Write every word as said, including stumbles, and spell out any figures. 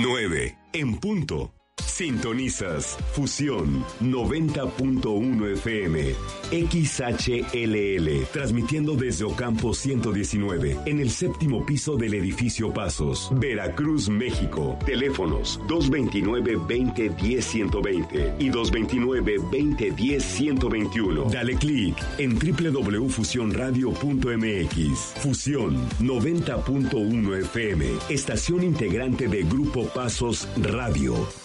nueve en punto. Sintonizas Fusión noventa punto uno F M, X H L L, transmitiendo desde Ocampo ciento diecinueve, en el séptimo piso del edificio Pasos, Veracruz, México. Teléfonos dos veintinueve, veinte, diez, ciento veinte y dos veintinueve, veinte, diez, ciento veintiuno. Dale clic en doble u doble u doble u punto fusión radio punto m x. Fusión noventa punto uno F M, estación integrante de Grupo Pasos Radio.